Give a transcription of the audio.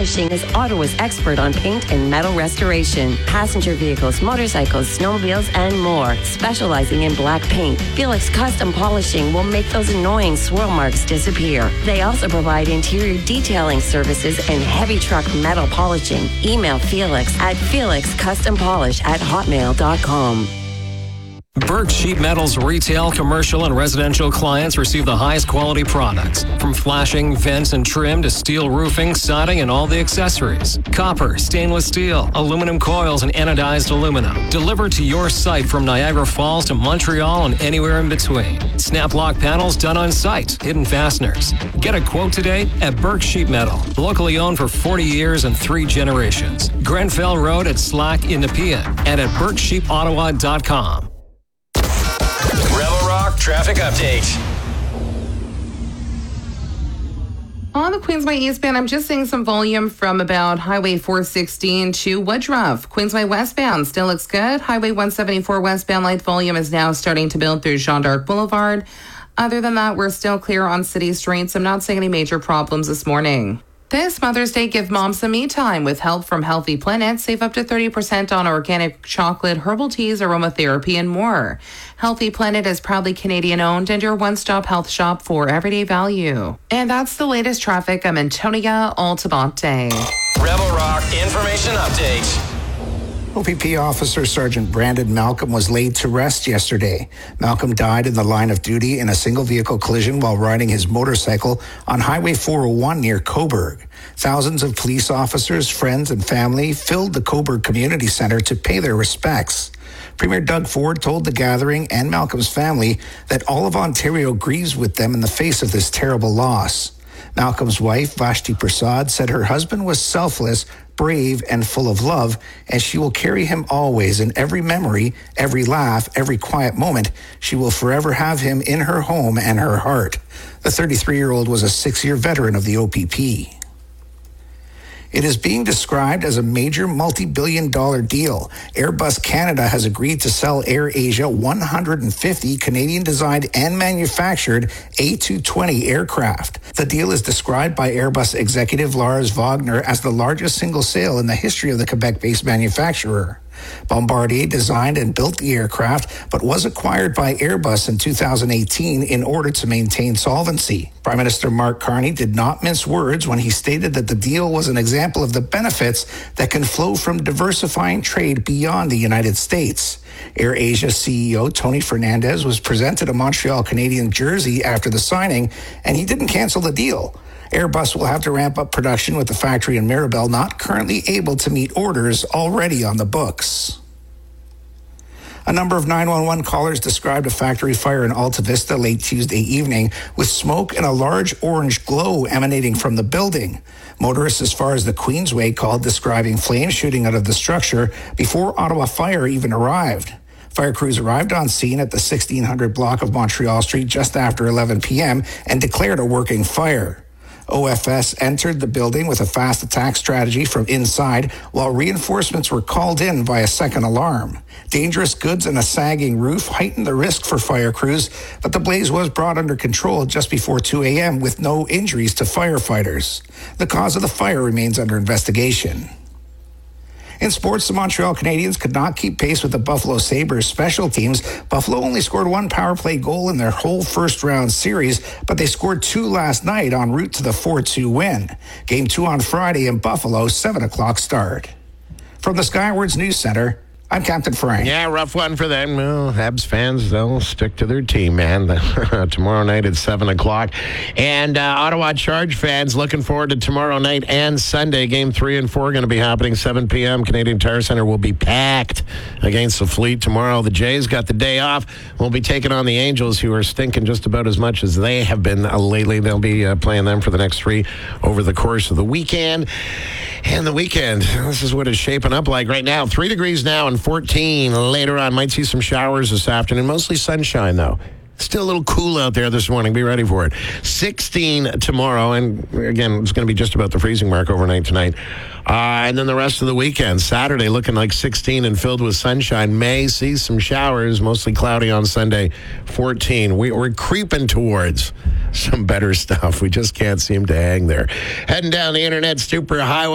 Polishing is Ottawa's expert on paint and metal restoration, passenger vehicles, motorcycles, snowmobiles, and more. Specializing in black paint, Felix Custom Polishing will make those annoying swirl marks disappear. They also provide interior detailing services and heavy truck metal polishing. Email Felix at felixcustompolish@hotmail.com. Burke Sheet Metal's retail, commercial, and residential clients receive the highest quality products. From flashing, vents, and trim to steel roofing, siding, and all the accessories. Copper, stainless steel, aluminum coils, and anodized aluminum. Delivered to your site from Niagara Falls to Montreal and anywhere in between. Snap lock panels done on site. Hidden fasteners. Get a quote today at Burke Sheet Metal. Locally owned for 40 years and 3 generations. Grenfell Road at Slack in Nepean and at BurkeSheetOttawa.com. Rebel Rock Traffic Update. On the Queensway eastbound, I'm just seeing some volume from about Highway 416 to Woodruff. Queensway westbound still looks good. Highway 174 westbound light volume is now starting to build through Jean d'Arc Boulevard. Other than that, we're still clear on city streets. I'm not seeing any major problems this morning. This Mother's Day, give mom some me time with help from Healthy Planet. Save up to 30% on organic chocolate, herbal teas, aromatherapy, and more. Healthy Planet is proudly Canadian-owned and your one-stop health shop for everyday value. And that's the latest traffic. I'm Antonia Altamonte. Rebel Rock Information Update. OPP Officer Sergeant Brandon Malcolm was laid to rest yesterday. Malcolm died in the line of duty in a single-vehicle collision while riding his motorcycle on Highway 401 near Cobourg. Thousands of police officers, friends, and family filled the Cobourg Community Centre to pay their respects. Premier Doug Ford told the gathering and Malcolm's family that all of Ontario grieves with them in the face of this terrible loss. Malcolm's wife, Vashti Prasad, said her husband was selfless, brave, and full of love, and she will carry him always in every memory, every laugh, every quiet moment. She will forever have him in her home and her heart. The 33-year-old was a 6-year veteran of the OPP. It is being described as a major multi-billion-dollar deal. Airbus Canada has agreed to sell AirAsia 150 Canadian-designed and manufactured A220 aircraft. The deal is described by Airbus executive Lars Wagner as the largest single sale in the history of the Quebec-based manufacturer. Bombardier designed and built the aircraft, but was acquired by Airbus in 2018 in order to maintain solvency. Prime Minister Mark Carney did not mince words when he stated that the deal was an example of the benefits that can flow from diversifying trade beyond the United States. AirAsia CEO Tony Fernandez was presented a Montreal Canadiens jersey after the signing, and he didn't cancel the deal. Airbus will have to ramp up production with the factory in Mirabel not currently able to meet orders already on the books. A number of 911 callers described a factory fire in Alta Vista late Tuesday evening with smoke and a large orange glow emanating from the building. Motorists as far as the Queensway called describing flames shooting out of the structure before Ottawa Fire even arrived. Fire crews arrived on scene at the 1600 block of Montreal Street just after 11 p.m. and declared a working fire. OFS entered the building with a fast attack strategy from inside while reinforcements were called in via second alarm. Dangerous goods and a sagging roof heightened the risk for fire crews, but the blaze was brought under control just before 2 a.m. with no injuries to firefighters. The cause of the fire remains under investigation. In sports, the Montreal Canadiens could not keep pace with the Buffalo Sabres special teams. Buffalo only scored 1 power play goal in their whole first-round series, but they scored 2 last night en route to the 4-2 win. Game 2 on Friday in Buffalo, 7 o'clock start. From the Skywards News Center, I'm Captain Frank. Yeah, rough one for them. Well, Habs fans, they'll stick to their team, man. Tomorrow night at 7 o'clock. And Ottawa Charge fans looking forward to tomorrow night and Sunday. Game 3 and 4 going to be happening 7 p.m. Canadian Tire Center will be packed against the Fleet tomorrow. The Jays got the day off. We'll be taking on the Angels, who are stinking just about as much as they have been lately. They'll be playing them for the next 3 over the course of the weekend. And the weekend, this is what it's shaping up like right now. 3 degrees now and 14 later on. Might see some showers this afternoon. Mostly sunshine, though. Still a little cool out there this morning. Be ready for it. 16 tomorrow. And again, it's going to be just about the freezing mark overnight tonight. And then the rest of the weekend. Saturday looking like 16 and filled with sunshine. May see some showers. Mostly cloudy on Sunday. 14. We're creeping towards some better stuff. We just can't seem to hang there. Heading down the Internet Superhighway.